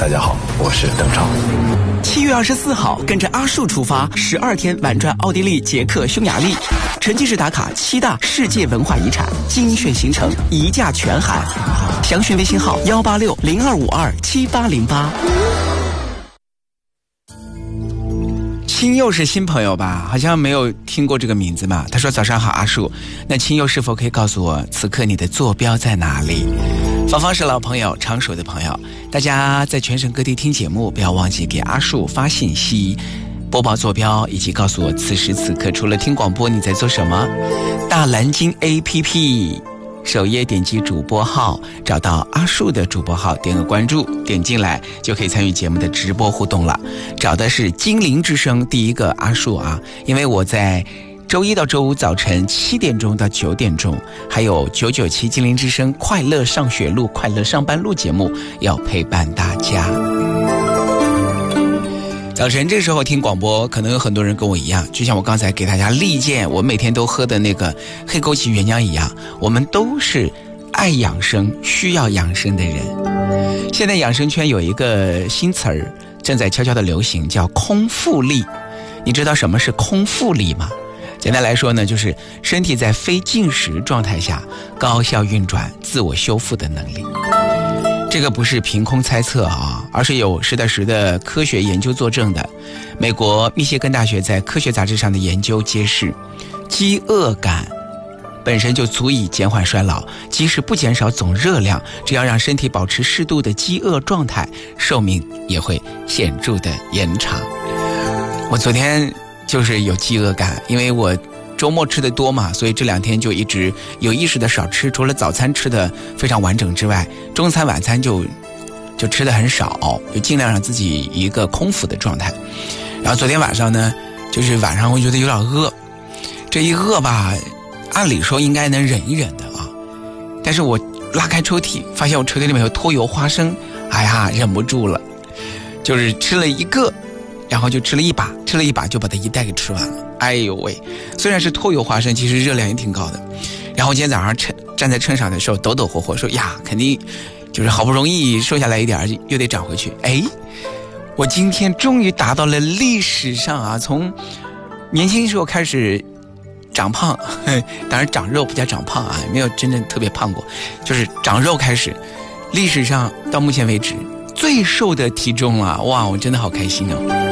大家好，我是邓超。 7月24号，跟着阿树出发，12天玩转奥地利、捷克、匈牙利，沉浸式打卡7大世界文化遗产，精选行程，一价全含。详询微信号186-0252-7808。青佑是新朋友吧？好像没有听过这个名字吧？他说：“早上好，阿树。那青佑是否可以告诉我，此刻你的坐标在哪里？”芳芳是老朋友，常熟的朋友。大家在全省各地听节目，不要忘记给阿树发信息，播报坐标，以及告诉我此时此刻除了听广播你在做什么。大蓝鲸 APP 首页点击主播号，找到阿树的主播号，点个关注，点进来就可以参与节目的直播互动了。找的是精灵之声第一个阿树啊，因为我在周一到周五早晨7点钟到9点钟，还有997精灵之声快乐上学路、快乐上班路节目要陪伴大家。早晨这时候听广播，可能有很多人跟我一样，就像我刚才给大家力荐我每天都喝的那个黑枸杞原浆一样，我们都是爱养生、需要养生的人。现在养生圈有一个新词儿正在悄悄的流行，叫空腹力。你知道什么是空腹力吗？简单来说呢，就是身体在非进食状态下高效运转、自我修复的能力。这个不是凭空猜测啊，而是有实打实的科学研究作证的。美国密歇根大学在科学杂志上的研究揭示，饥饿感本身就足以减缓衰老，即使不减少总热量，只要让身体保持适度的饥饿状态，寿命也会显著的延长。我昨天就是有饥饿感，因为我周末吃的多嘛，所以这2天就一直有意识的少吃，除了早餐吃的非常完整之外，中餐晚餐就吃的很少，就尽量让自己一个空腹的状态。然后昨天晚上呢，就是晚上我觉得有点饿，这一饿吧，按理说应该能忍一忍的啊，但是我拉开抽屉，发现我抽屉里面有脱油花生，哎呀，忍不住了，就是吃了一个，然后就吃了一把就把它一袋给吃完了。哎呦喂，虽然是脱油花生，其实热量也挺高的。然后今天早上站在秤上的时候抖抖火火说呀，肯定就是好不容易瘦下来一点，又得长回去。哎，我今天终于达到了历史上啊，从年轻时候开始长胖，当然长肉不叫长胖啊，没有真正特别胖过，就是长肉开始，历史上到目前为止最瘦的体重了。哇，我真的好开心哦。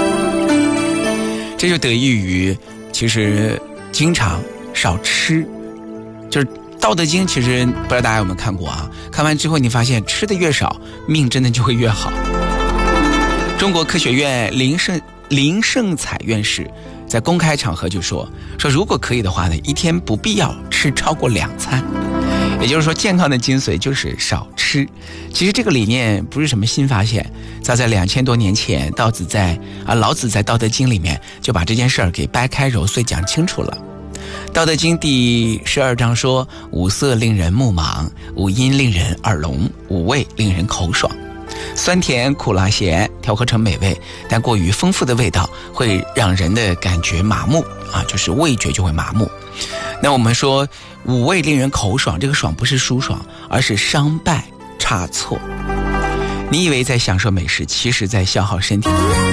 这就得益于其实经常少吃，就是《道德经》，其实不知道大家有没有看过啊？看完之后你发现吃的越少，命真的就会越好。中国科学院林盛采院士在公开场合就说如果可以的话呢，一天不必要吃超过2餐。也就是说，健康的精髓就是少吃。其实这个理念不是什么新发现，早在2000多年前，老子在《道德经》里面就把这件事儿给掰开揉碎讲清楚了。《道德经》第12章说：“五色令人目盲，五音令人耳聋，五味令人口爽。酸甜苦辣咸调和成美味，但过于丰富的味道会让人的感觉麻木啊，就是味觉就会麻木。那我们说五味令人口爽，这个爽不是舒爽，而是伤败差错。你以为在享受美食，其实在消耗身体的能力。